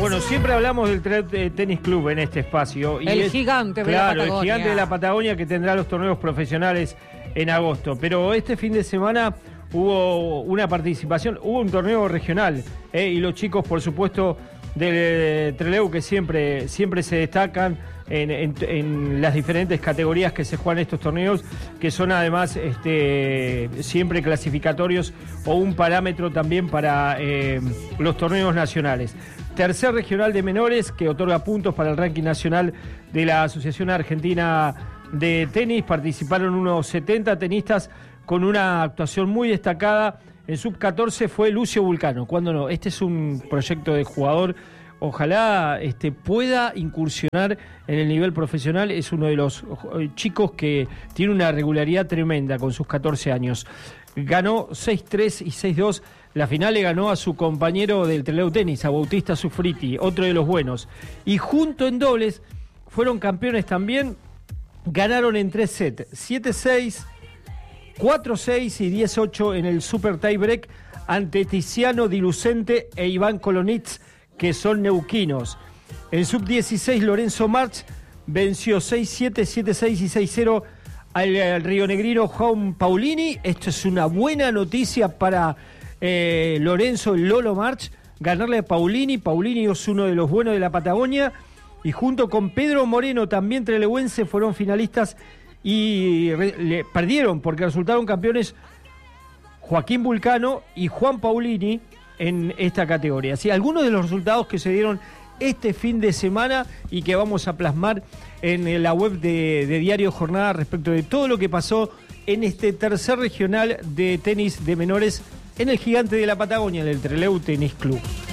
Bueno, siempre hablamos del Trelew Tenis Club en este espacio. Y el gigante de la Patagonia. Claro, el gigante de la Patagonia que tendrá los torneos profesionales en agosto. Pero este fin de semana hubo una participación, hubo un torneo regional. Y los chicos, por supuesto, del Trelew que siempre se destacan en las diferentes categorías que se juegan estos torneos, que son además siempre clasificatorios o un parámetro también para los torneos nacionales. Tercer regional de menores que otorga puntos para el ranking nacional de la Asociación Argentina de Tenis. Participaron unos 70 tenistas con una actuación muy destacada. En sub-14 fue Lucio Vulcano. ¿Cuándo no? Este es un proyecto de jugador. Ojalá pueda incursionar en el nivel profesional. Es uno de los chicos que tiene una regularidad tremenda con sus 14 años. Ganó 6-3 y 6-2. La final le ganó a su compañero del Trelew Tenis, a Bautista Sufriti, otro de los buenos. Y junto en dobles fueron campeones también. Ganaron en 3 sets, 7-6, 4-6 y 10-8 en el Super Tiebreak ante Tiziano Di Lucente e Iván Kolonitz, que son neuquinos. En sub-16, Lorenzo March venció 6-7, 7-6 y 6-0 al rionegrino Juan Paulini. Esto es una buena noticia para Lorenzo Lolo March, ganarle a Paulini. Paulini es uno de los buenos de la Patagonia. Y junto con Pedro Moreno, también trelewense, fueron finalistas y perdieron porque resultaron campeones Joaquín Vulcano y Juan Paulini en esta categoría. Así, algunos de los resultados que se dieron este fin de semana y que vamos a plasmar en la web de Diario Jornada respecto de todo lo que pasó en este tercer regional de tenis de menores en el gigante de la Patagonia, del Trelew Tenis Club.